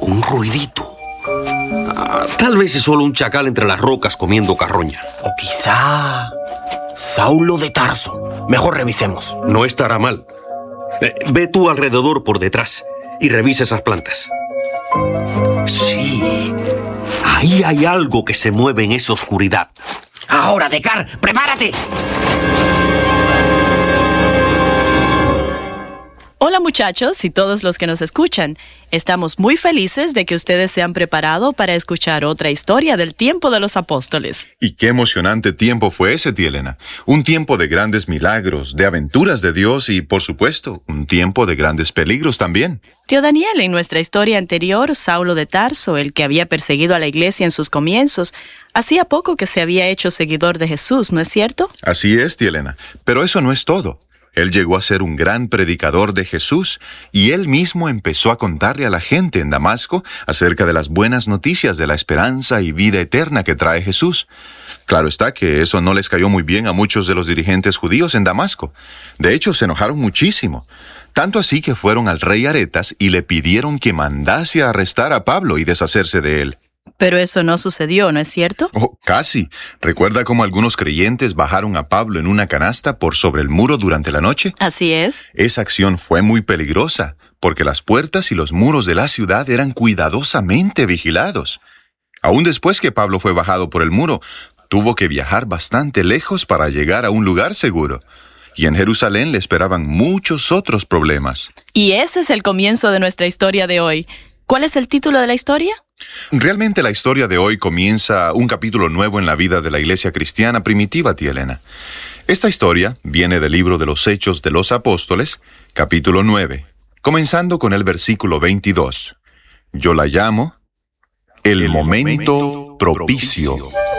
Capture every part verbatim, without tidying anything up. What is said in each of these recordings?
Un ruidito. Ah, tal vez es solo un chacal entre las rocas comiendo carroña. O quizá Saulo de Tarso. Mejor revisemos. No estará mal. Eh, ve tú alrededor por detrás y revisa esas plantas. Sí, ahí hay algo que se mueve en esa oscuridad. Ahora, Dekar, prepárate. Hola muchachos y todos los que nos escuchan. Estamos muy felices de que ustedes se han preparado para escuchar otra historia del tiempo de los apóstoles. Y qué emocionante tiempo fue ese, tía Elena. Un tiempo de grandes milagros, de aventuras de Dios y, por supuesto, un tiempo de grandes peligros también. Tío Daniel, en nuestra historia anterior, Saulo de Tarso, el que había perseguido a la iglesia en sus comienzos, hacía poco que se había hecho seguidor de Jesús, ¿no es cierto? Así es, tía Elena. Pero eso no es todo. Él llegó a ser un gran predicador de Jesús y él mismo empezó a contarle a la gente en Damasco acerca de las buenas noticias de la esperanza y vida eterna que trae Jesús. Claro está que eso no les cayó muy bien a muchos de los dirigentes judíos en Damasco. De hecho, se enojaron muchísimo. Tanto así que fueron al rey Aretas y le pidieron que mandase a arrestar a Pablo y deshacerse de él. Pero eso no sucedió, ¿no es cierto? Oh, casi. ¿Recuerda cómo algunos creyentes bajaron a Pablo en una canasta por sobre el muro durante la noche? Así es. Esa acción fue muy peligrosa, porque las puertas y los muros de la ciudad eran cuidadosamente vigilados. Aún después que Pablo fue bajado por el muro, tuvo que viajar bastante lejos para llegar a un lugar seguro. Y en Jerusalén le esperaban muchos otros problemas. Y ese es el comienzo de nuestra historia de hoy. ¿Cuál es el título de la historia? Realmente la historia de hoy comienza un capítulo nuevo en la vida de la iglesia cristiana primitiva, tía Elena. Esta historia viene del libro de los Hechos de los Apóstoles, capítulo nueve, comenzando con el versículo veintidós. Yo la llamo el, el momento, momento propicio.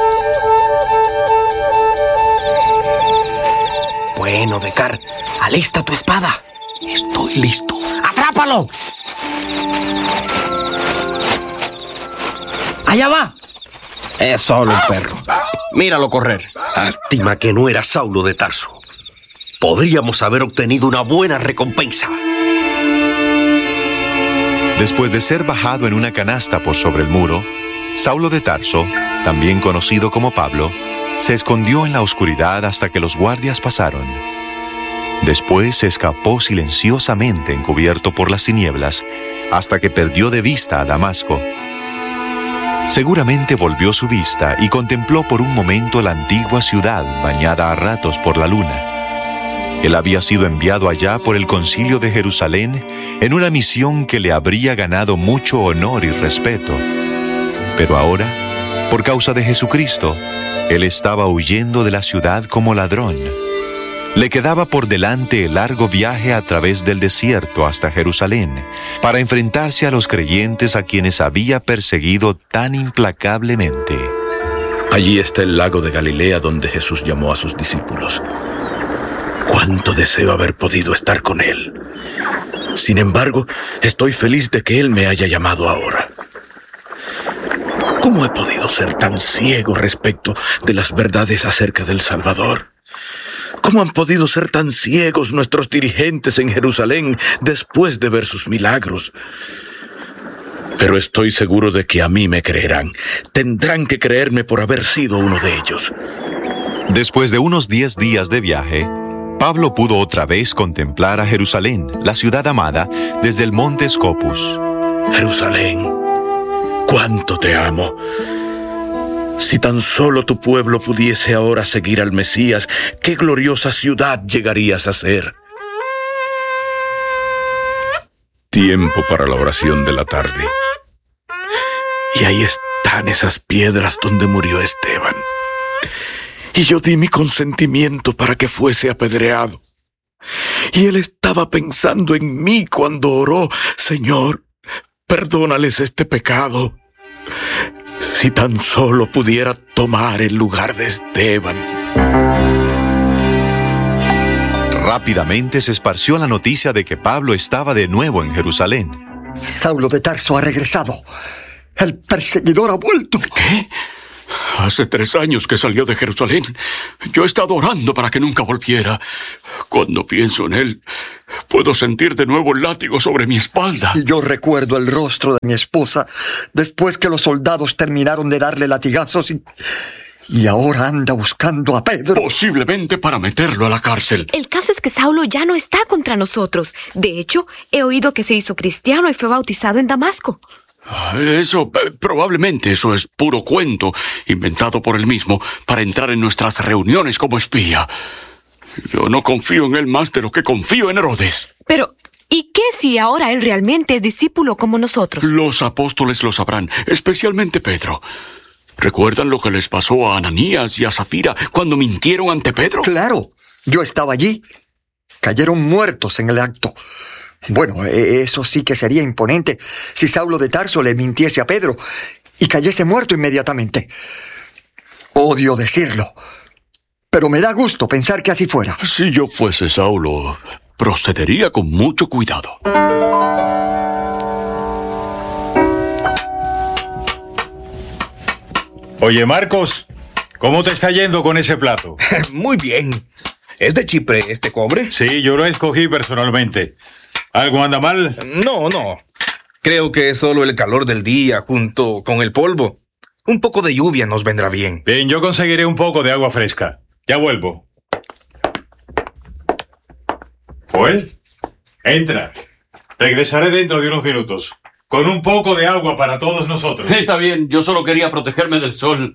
Bueno, Dekar, alista tu espada. Estoy listo. ¡Atrápalo! ¡Allá va! Es solo un perro. Míralo correr. Lástima que no era Saulo de Tarso. Podríamos haber obtenido una buena recompensa. Después de ser bajado en una canasta por sobre el muro, Saulo de Tarso, también conocido como Pablo, se escondió en la oscuridad hasta que los guardias pasaron. Después se escapó silenciosamente encubierto por las tinieblas hasta que perdió de vista a Damasco. Seguramente volvió su vista y contempló por un momento la antigua ciudad bañada a ratos por la luna. Él había sido enviado allá por el Concilio de Jerusalén en una misión que le habría ganado mucho honor y respeto. Pero ahora, por causa de Jesucristo, él estaba huyendo de la ciudad como ladrón. Le quedaba por delante el largo viaje a través del desierto hasta Jerusalén, para enfrentarse a los creyentes a quienes había perseguido tan implacablemente. Allí está el lago de Galilea donde Jesús llamó a sus discípulos. Cuánto deseo haber podido estar con él. Sin embargo, estoy feliz de que él me haya llamado ahora. ¿Cómo he podido ser tan ciego respecto de las verdades acerca del Salvador? ¿Cómo han podido ser tan ciegos nuestros dirigentes en Jerusalén después de ver sus milagros? Pero estoy seguro de que a mí me creerán. Tendrán que creerme por haber sido uno de ellos. Después de unos diez días de viaje, Pablo pudo otra vez contemplar a Jerusalén, la ciudad amada, desde el monte Scopus. Jerusalén, cuánto te amo. Si tan solo tu pueblo pudiese ahora seguir al Mesías, qué gloriosa ciudad llegarías a ser. Tiempo para la oración de la tarde. Y ahí están esas piedras donde murió Esteban. Y yo di mi consentimiento para que fuese apedreado. Y él estaba pensando en mí cuando oró: Señor, perdónales este pecado. Si tan solo pudiera tomar el lugar de Esteban. Rápidamente se esparció la noticia de que Pablo estaba de nuevo en Jerusalén. Saulo de Tarso ha regresado. El perseguidor ha vuelto. ¿Qué? Hace tres años que salió de Jerusalén. Yo he estado orando para que nunca volviera. Cuando pienso en él, puedo sentir de nuevo el látigo sobre mi espalda. Y yo recuerdo el rostro de mi esposa después que los soldados terminaron de darle latigazos y... Y ahora anda buscando a Pedro. Posiblemente para meterlo a la cárcel. El caso es que Saulo ya no está contra nosotros. De hecho, he oído que se hizo cristiano y fue bautizado en Damasco. Eso, probablemente eso es puro cuento, inventado por él mismo para entrar en nuestras reuniones como espía. Yo no confío en él más de lo que confío en Herodes. Pero, ¿y qué si ahora él realmente es discípulo como nosotros? Los apóstoles lo sabrán, especialmente Pedro. ¿Recuerdan lo que les pasó a Ananías y a Zafira cuando mintieron ante Pedro? Claro, yo estaba allí. Cayeron muertos en el acto. Bueno, eso sí que sería imponente si Saulo de Tarso le mintiese a Pedro y cayese muerto inmediatamente. Odio decirlo, pero me da gusto pensar que así fuera. Si yo fuese Saulo, procedería con mucho cuidado. Oye, Marcos, ¿cómo te está yendo con ese plato? Muy bien. ¿Es de Chipre este cobre? Sí, yo lo escogí personalmente. ¿Algo anda mal? No, no. Creo que es solo el calor del día junto con el polvo. Un poco de lluvia nos vendrá bien. Bien, yo conseguiré un poco de agua fresca. Ya vuelvo. Joel, entra. Regresaré dentro de unos minutos. Con un poco de agua para todos nosotros. Está bien, yo solo quería protegerme del sol.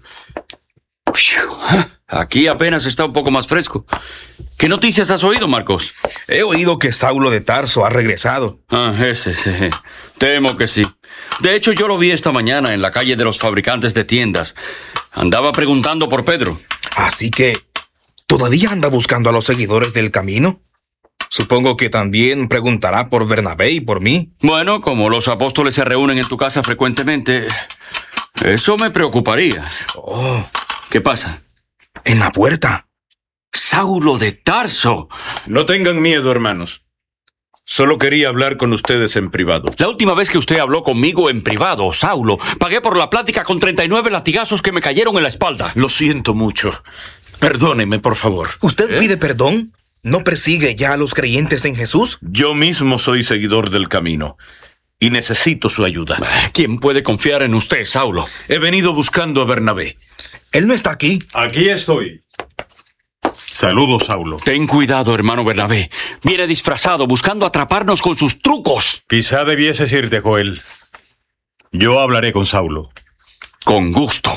Aquí apenas está un poco más fresco. ¿Qué noticias has oído, Marcos? He oído que Saulo de Tarso ha regresado. Ah, ese, ese. Temo que sí. De hecho, yo lo vi esta mañana en la calle de los fabricantes de tiendas. Andaba preguntando por Pedro. Así que, ¿todavía anda buscando a los seguidores del camino? Supongo que también preguntará por Bernabé y por mí. Bueno, como los apóstoles se reúnen en tu casa frecuentemente, eso me preocuparía. Oh. ¿Qué pasa? En la puerta. Saulo de Tarso. No tengan miedo, hermanos. Solo quería hablar con ustedes en privado. La última vez que usted habló conmigo en privado, Saulo, pagué por la plática con treinta y nueve latigazos que me cayeron en la espalda. Lo siento mucho. Perdóneme, por favor. ¿Usted ¿Eh? pide perdón? ¿No persigue ya a los creyentes en Jesús? Yo mismo soy seguidor del camino y necesito su ayuda. ¿Quién puede confiar en usted, Saulo? He venido buscando a Bernabé. Él no está aquí. Aquí estoy. Saludos, Saulo. Ten cuidado, hermano Bernabé. Viene disfrazado, buscando atraparnos con sus trucos. Quizá debieses irte, Joel. Yo hablaré con Saulo. Con gusto.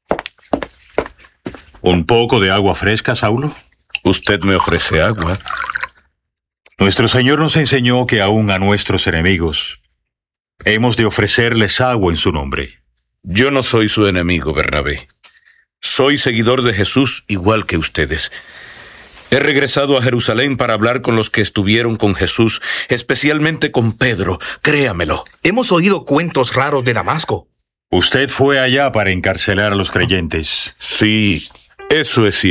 ¿Un poco de agua fresca, Saulo? Usted me ofrece agua. Nuestro Señor nos enseñó que aún a nuestros enemigos hemos de ofrecerles agua en su nombre. Yo no soy su enemigo, Bernabé. Soy seguidor de Jesús igual que ustedes. He regresado a Jerusalén para hablar con los que estuvieron con Jesús, especialmente con Pedro, créamelo. Hemos oído cuentos raros de Damasco. Usted fue allá para encarcelar a los creyentes. Sí, eso es cierto.